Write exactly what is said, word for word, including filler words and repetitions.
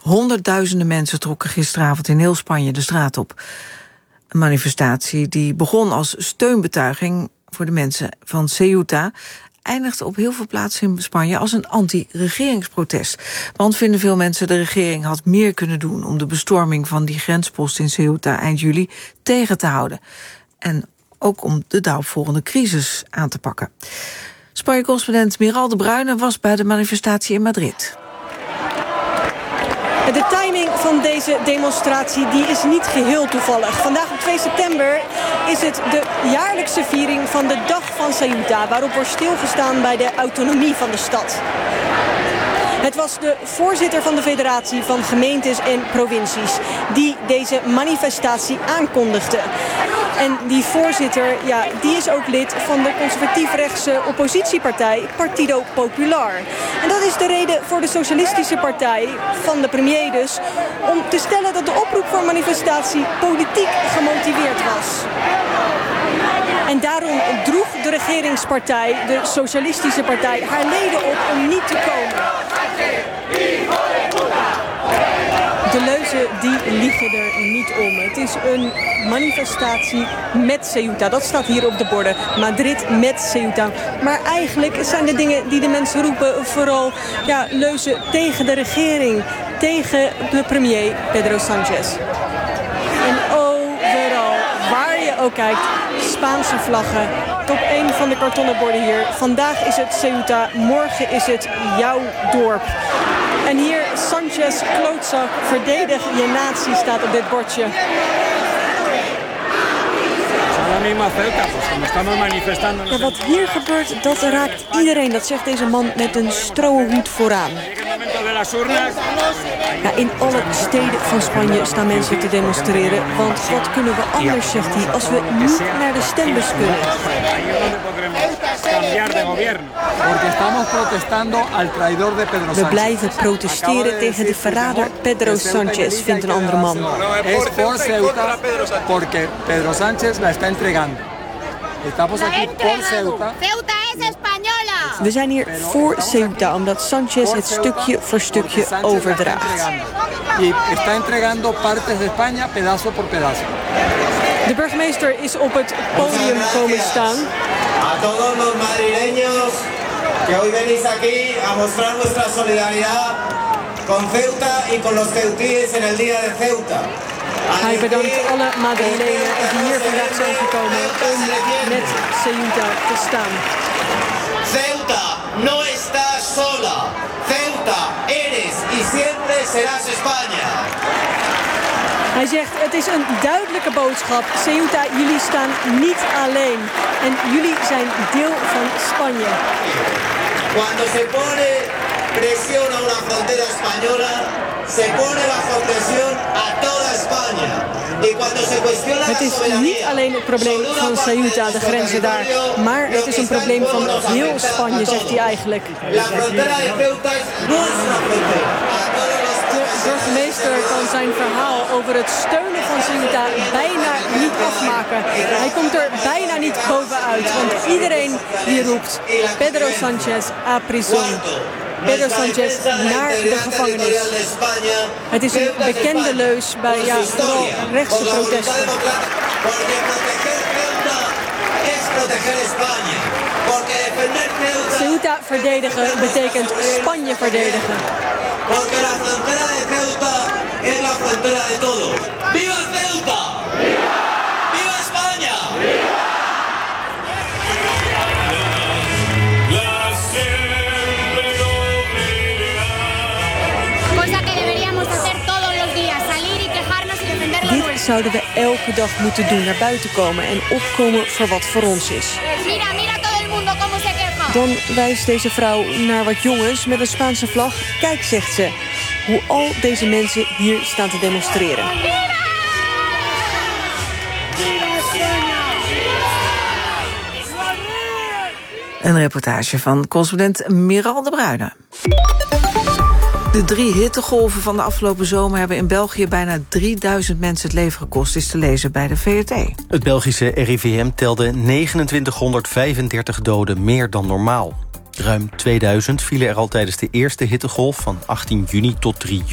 Honderdduizenden mensen trokken gisteravond in heel Spanje de straat op. Een manifestatie die begon als steunbetuiging voor de mensen van Ceuta, eindigde op heel veel plaatsen in Spanje als een anti-regeringsprotest. Want vinden veel mensen de regering had meer kunnen doen om de bestorming van die grenspost in Ceuta eind juli tegen te houden. En ook om de daaropvolgende crisis aan te pakken. Spanje-correspondent Miral de Bruyne was bij de manifestatie in Madrid. De timing van deze demonstratie die is niet geheel toevallig. Vandaag op twee september is het de jaarlijkse viering van de Dag van Ceuta, waarop wordt stilgestaan bij de autonomie van de stad. Het was de voorzitter van de Federatie van Gemeentes en Provincies die deze manifestatie aankondigde. En die voorzitter, ja, die is ook lid van de conservatief-rechtse oppositiepartij Partido Popular. En dat is de reden voor de socialistische partij van de premier dus om te stellen dat de oproep voor manifestatie politiek gemotiveerd was. En daarom droeg de regeringspartij, de socialistische partij, haar leden op om niet te komen. De leuzen die liegen er niet om. Het is een manifestatie met Ceuta. Dat staat hier op de borden. Madrid met Ceuta. Maar eigenlijk zijn de dingen die de mensen roepen vooral ja, leuzen tegen de regering. Tegen de premier Pedro Sánchez. En overal, waar je ook kijkt, Spaanse vlaggen. Op een van de kartonnen borden hier. Vandaag is het Ceuta, morgen is het jouw dorp. En hier Sánchez, klootzak, verdedig je natie staat op dit bordje. Ja, wat hier gebeurt, dat raakt iedereen. Dat zegt deze man met een strophoed vooraan. Ja, in alle steden van Spanje staan mensen te demonstreren. Want wat kunnen we anders, zegt hij, als we niet naar de stembus kunnen? We blijven protesteren tegen de verrader Pedro Sánchez, vindt een andere man. Pedro Sánchez la está entregando. Estamos aquí por Ceuta. Ceuta es española. We zijn hier voor Ceuta omdat Sánchez het stukje voor stukje overdraagt. Y está entregando partes de España pedazo por pedazo. De burgemeester is op het podium komen staan. A todos los madrileños que hoy venís aquí a mostrar nuestra solidaridad con Ceuta y con los ceutíes en el día de Ceuta. Hij bedankt alle Madrilenen die hier vandaag zijn gekomen om met Ceuta te staan. Ceuta no está sola. Ceuta eres y siempre serás España. Hij zegt, het is een duidelijke boodschap. Ceuta, jullie staan niet alleen. En jullie zijn deel van Spanje. Cuando se pone presión a una frontera española, se pone bajo presión a toda España. Y cuando se cuestiona Het is niet alleen het probleem van Ceuta, de grenzen daar, maar het is een probleem van heel Spanje, zegt hij eigenlijk. La frontera de Ceuta es nuestra frontera. De burgemeester kan zijn verhaal over het steunen van Ceuta bijna niet afmaken. Hij komt er bijna niet bovenuit, want iedereen die roept Pedro Sánchez a prisión. Pedro Sánchez naar de gevangenis. Het is een bekende leus bij ja, vooral rechtse protesten. Ceuta verdedigen betekent Spanje verdedigen. Porque la frontera de Ceuta es la frontera de todos. ¡Viva Ceuta! ¡Viva! ¡Viva España! ¡Viva! Cosa que deberíamos hacer todos los días, salir y quejarnos y defender lo Dit nuestro. zouden we elke dag moeten doen, naar buiten komen en opkomen voor wat voor ons is. Mira, mira todo el mundo cómo se queja. Dan wijst deze vrouw naar wat jongens met een Spaanse vlag. Kijk, zegt ze, hoe al deze mensen hier staan te demonstreren. Een reportage van correspondent Miral de Bruyne. De drie hittegolven van de afgelopen zomer hebben in België bijna drieduizend mensen het leven gekost, is te lezen bij de V R T. Het Belgische R I V M telde negenentwintighonderdvijfendertig doden, meer dan normaal. Ruim tweeduizend vielen er al tijdens de eerste hittegolf van achttien juni tot drie juli.